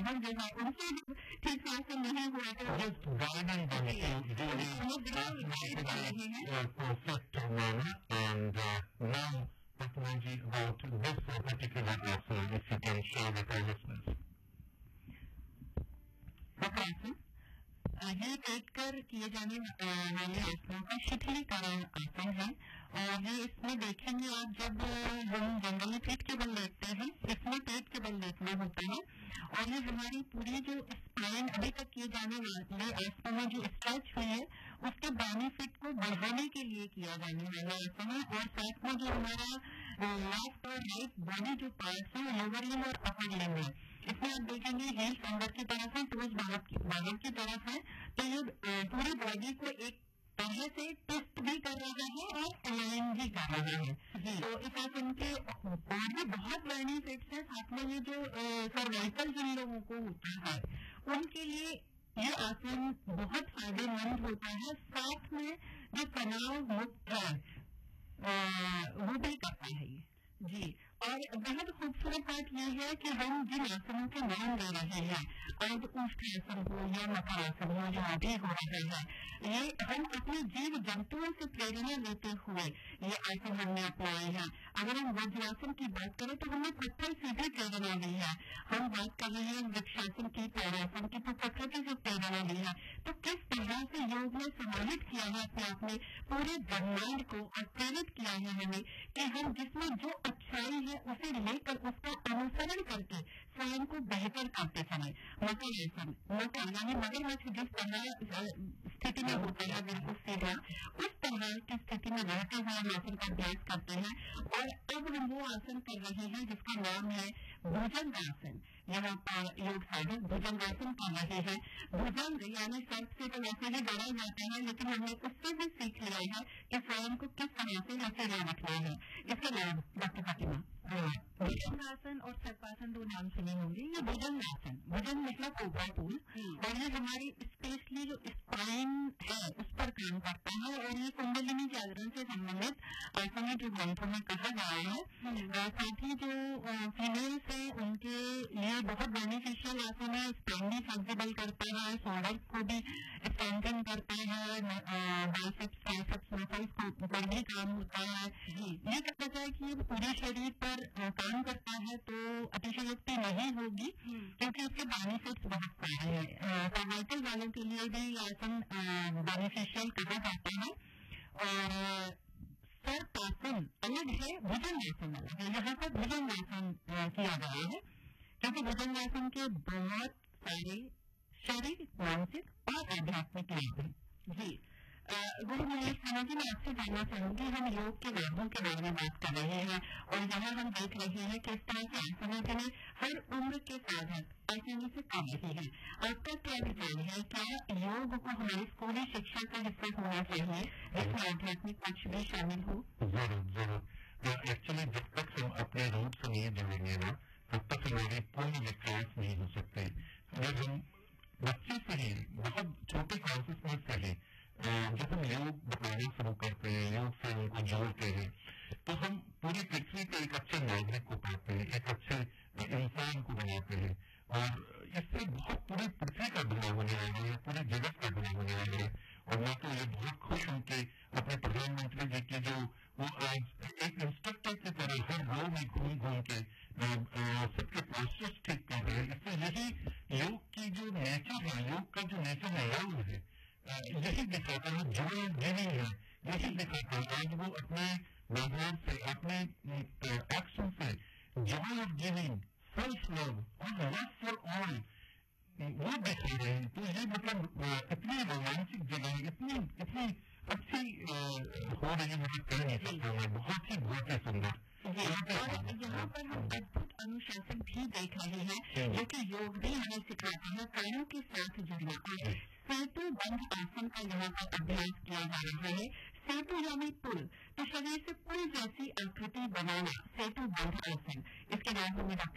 बाहर जो है उनसे ठीक से ऐसे नहीं हुआ तो Patanaji, about this particular asana, if you can share with our listeners. ये बैठकर किए जाने वाले आसनों का शिथिलीकरण आसन है और ये इसमें देखेंगे आप जब हम जनरली पेट के बल लेटते हैं इसमें पेट के बल लेटना होता है और ये हमारी पूरी जो स्पाइन अभी तक किए जाने वाले आसनों में जो स्ट्रेच हुई है उसके बेनिफिट को बढ़ाने के लिए किया जाने वाला आसन है और साथ में जो हमारा लेफ्ट और राइट बॉडी जो पार्ट्स है लोअर लिम्ब और अपर लिम्ब है इसमें आप देखेंगे हील्स अंदर की तरफ है टोज बाहर की तरफ है तो ये पूरी बॉडी को एक तरह से ट्विस्ट भी कर रहा है और अलाइन भी कर रहा है तो इस आसन के और भी बहुत बेनिफिट्स है साथ में ये जो सर्वाइकल जिन लोगों को होता है उनके लिए ये आसन बहुत फायदेमंद होता है साथ में जो तनाव मुक्त है वो भी करता है ये जी और बहुत खूबसूरत बात यह है कि हम जिन आसनों के नाम ले रहे हैं अब उष्टासन हो या मकरासन हो या अभी हो रहे हैं ये हम अपने जीव जंतुओं से प्रेरणा लेते हुए ये आसन हमने अपनाए हैं अगर हम वज्रासन की बात करें तो हमने पत्थर से भी प्रेरणा ली है हम बात कर रहे हैं वृक्षासन की तारासन की तो प्रकृति से प्रेरणा ली है तो किस तरह से योग ने समाहित किया है अपने आप में पूरे ब्रह्मांड को और प्रेरित किया है हमें कि हम जिसमें जो अच्छाई है उसे लेकर उसका अनुसरण करके स्वयं को बेहतर करते समय मकर यानी मगरमच्छ जिस तरह स्थिति में होता है बिल्कुल सीधा उस तरह की स्थिति में रहते हुए हम आसन का अभ्यास करते हैं और अब हम वो आसन कर रहे हैं जिसका नाम है भुजंगासन यहाँ पर योग साधक भुजंगासन कर रहे हैं भुजंग यानी सर्प से तो वैसे ही डरा जाता है लेकिन हमने उससे भी सीख लिया है कि स्वयं को किस तरह से लचीला रखना है इसके नाम डॉक्टर फातिमा भुजंगासन और सर्पासन दो नाम सुने होंगे ये भुजंगासन भुजंग मतलब कोबरा टूल और ये हमारी स्पेशली जो स्पाइन है उस पर काम करता है और ये कुंडलिनी जागरण से संबंधित आसन है जो ग्रंथों में कहा गया है साथ ही जो फीमेल्स है उनके लिए बहुत बेनिफिशियल आसन है स्पाइन भी फ्लेक्सिबल करता है शोल्डर को भी स्ट्रेंथन करता है बाइसेप्स ट्राइसेप्स मसल्स पर भी काम होता है ये कहता है कि ये पूरे शरीर पर काम करता है तो अतिशयोक्ति नहीं होगी क्योंकि इसके बेनिफिट्स बहुत सारे हैं सर्वाइकल वालों के लिए भी आसन बेनिफिशियल कहा जाता है और सर्पासन अलग है भुजंगासन अलग है यहाँ पर भुजंगासन किया गया है क्योंकि भुजंगासन के बहुत सारे शारीरिक मानसिक और आध्यात्मिक लाभ हैं जी गुरु महेश सिन्हा जी मैं आपसे जानना चाहूंगी हम योग के लाभों के बारे में बात कर रहे हैं और यहाँ हम देख रहे हैं कि इस तरह के आसनों के लिए हर उम्र के साधक आसानी से कर रहे हैं आपका क्या विचार है क्या योग को हमारी स्कूली शिक्षा का हिस्सा होना चाहिए जिसमें आध्यात्मिक पक्ष भी शामिल हो जरूर एक्चुअली जब तक हम अपने रूप से नहीं जुड़ेंगे ना तब तक हमारी पूर्ण विकास नहीं हो सकते अगर हम बच्चे से ही बहुत छोटे क्लासेस में से ही जब हम योग बताना शुरू करते हैं योग से उनको जोड़ते हैं तो हम पूरी पृथ्वी के एक अच्छे नागरिक को पाते हैं एक अच्छे इंसान को बनाते हैं और इससे बहुत पूरी पृथ्वी का भला होने वाला है पूरे जगत का भला होने वाला है और मैं तो ये बहुत खुश हूँ कि अपने प्रधानमंत्री जी की जो वो आज एक इंस्ट्रक्टर की तरह हर गाँव में घूम के सबके प्रोसेस ठीक कर रहे हैं इससे यही योग की जो नेचर है योग का जो नेचर है लव है यही दिखाता है जॉय गिविंग है यही दिखाता है आज वो अपने व्यवहार से अपने एक्शन से Joy of giving self love और लव फॉर ऑल वो दिखा रहे हैं तो ये मतलब इतनी रोमांचिक जगह इतनी अच्छी हो रही है मतलब कह नहीं सकता मैं बहुत ही सुंदर और यहाँ पर हम अद्भुत अनुशासन भी देख रहे हैं जो कि योग भी हमें सिखाता है कानों के साथ जुड़ना और सेतु बंध आसन का यहाँ पर अभ्यास किया जा रहा है सेतु यानी पुल तो शरीर से पुल जैसी आकृति बनाना सेतु बंध आसन इसके बाद हमें डॉक्टर